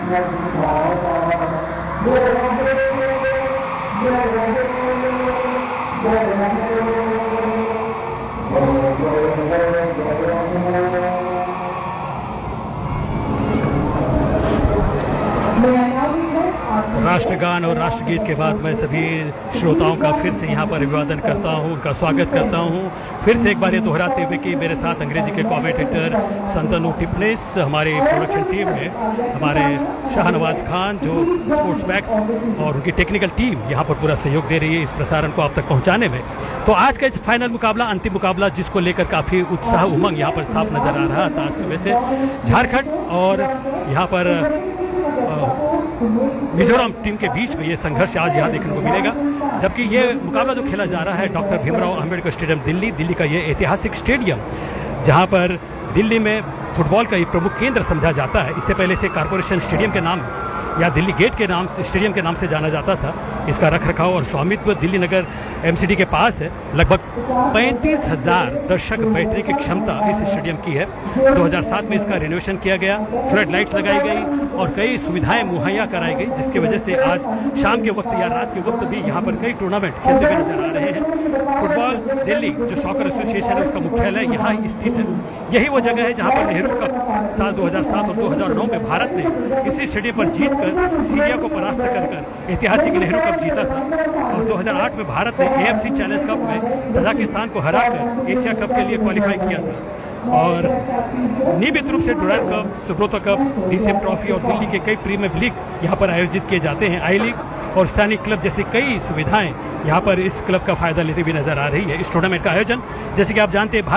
राष्ट्रगान और राष्ट्रगीत के बाद मैं सभी श्रोताओं का फिर से यहाँ पर अभिवादन करता हूँ, उनका स्वागत करता हूँ। फिर से एक बार ये दोहराते हुए कि मेरे साथ अंग्रेजी के कमेंटेटर संतनु टिपनेस, हमारी प्रोडक्शन टीम में हमारे शाहनवाज खान जो स्पोर्ट्स मैक्स और उनकी टेक्निकल टीम यहाँ पर पूरा सहयोग दे रही है इस प्रसारण को आप तक पहुँचाने में। तो आज का इस फाइनल मुकाबला, अंतिम मुकाबला, जिसको लेकर काफ़ी उत्साह उमंग यहाँ पर साफ नज़र आ रहा था आज सुबह से। झारखंड और यहाँ पर मिजोरम टीम के बीच में ये संघर्ष आज यहाँ देखने को मिलेगा, जबकि ये मुकाबला जो खेला जा रहा है डॉक्टर भीमराव अंबेडकर स्टेडियम दिल्ली का ये ऐतिहासिक स्टेडियम, जहाँ पर दिल्ली में फुटबॉल का एक प्रमुख केंद्र समझा जाता है। इससे पहले से कॉरपोरेशन स्टेडियम के नाम या दिल्ली गेट के नाम स्टेडियम के नाम से जाना जाता था। इसका रखरखाव और स्वामित्व दिल्ली नगर एमसीडी के पास है। लगभग 35,000 दर्शक बैठने की क्षमता इस स्टेडियम की है। 2007 में इसका रिनोवेशन किया गया, फ्लड लाइट्स लगाई गई और कई सुविधाएं मुहैया कराई गई, जिसकी वजह से आज शाम के वक्त या रात के वक्त भी यहाँ पर कई टूर्नामेंट खेलते हुए नजर आ रहे हैं। फुटबॉल दिल्ली जो सॉकर एसोसिएशन है उसका मुख्यालय यहाँ स्थित है। यही वो जगह है जहाँ पर नेहरू कप साल 2007 और 2009 में भारत ने इसी स्टेडियम पर जीतकर सीरिया को परास्त कर ऐतिहासिक नेहरू कप जीता था। और 2008 में भारत ने AFC चैलेंज कप में तजाकिस्तान को हराकर एशिया कप के लिए क्वालिफाई किया था। और नियमित रूप से Durand cup, Subroto cup, DCM trophy और दिल्ली के कई प्रीमियर लीग यहाँ पर आयोजित किए जाते हैं। आई लीग और स्थानीय क्लब जैसी कई सुविधाएं यहाँ पर इस क्लब का फायदा लेते हुए नजर आ रही है। इस टूर्नामेंट का आयोजन, जैसे कि आप जानते हैं,